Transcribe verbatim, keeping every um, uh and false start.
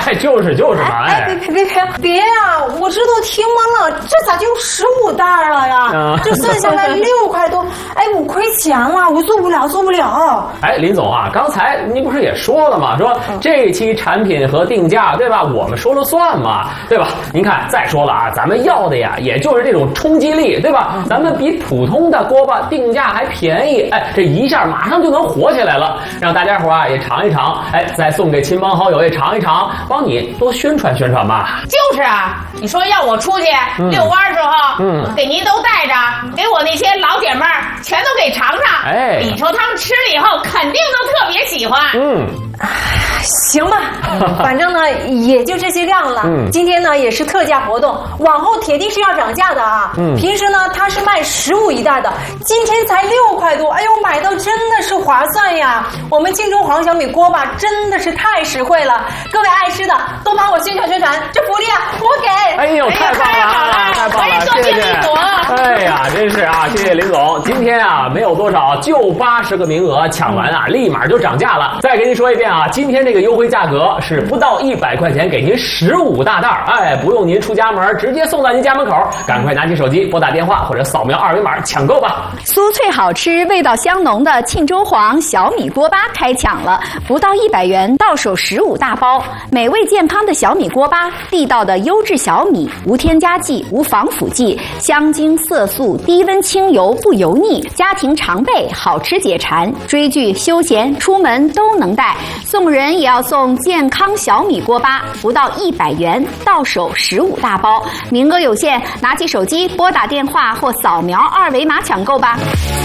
哎，就是就是嘛， 哎，别别别别别呀！我这都听完了，这咋就十五袋了呀？ 嗯、 这算下来六块多，哎，我亏钱了，我做不了，做不了。 哎，林总啊，刚才你不是也说了吗？说这期产品和定价，对吧？我们说了算嘛，对吧？您看，再说了啊，咱们要的呀，也就是这种冲击力，对吧？咱们比普通的锅巴定价还便宜，哎，这一下马上就能火起来了，让大家伙啊也尝一尝，哎，再送给亲朋好友也尝一尝，帮你多宣传宣传吧。 就是啊，你说要我出去遛弯的时候，嗯，给您都带着，给我那些老姐妹儿全都给尝尝，哎，你说他们吃了以后肯定都特别喜欢。 嗯。 行吧，反正呢也就这些量了。嗯，今天呢也是特价活动，往后铁定是要涨价的啊。嗯，平时呢它是卖十五一袋的，今天才六块多，哎呦，买到真的是划算呀！我们庆中黄小米锅巴真的是太实惠了，各位爱吃的都帮我宣传宣传，这福利啊我给。 哎呦，太棒了，太棒了，谢谢。哎呀，真是啊，谢谢林总。今天啊没有多少，就八十个名额，抢完啊立马就涨价了。再给您说一遍啊，今天这个优惠价格是不到一百块钱给您十五大袋，哎，不用您出家门，直接送到您家门口。赶快拿起手机拨打电话或者扫描二维码抢购吧。 酥脆好吃、味道香浓的庆中黄小米锅巴开抢了，不到一百元到手十五大包，美味健康的小米锅巴，地道的优质小米，无添加剂、无防腐剂，香精色素，低温清油不油腻，家庭常备，好吃解馋，追剧、休闲、出门都能带。送人也要送健康小米锅巴，不到一百元到手十五大包，名额有限，拿起手机拨打电话或扫描二维码抢购吧。